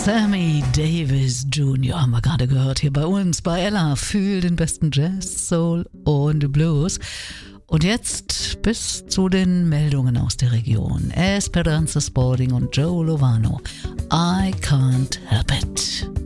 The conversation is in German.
Sammy Davis Jr. haben wir gerade gehört hier bei uns, bei Ella. Fühl den besten Jazz, Soul und Blues. Und jetzt bis zu den Meldungen aus der Region. Esperanza Spalding und Joe Lovano. I can't help it.